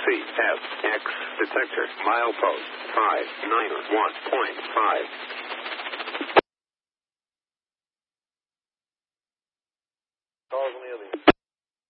CFX detector milepost 591.5. Calls on the other.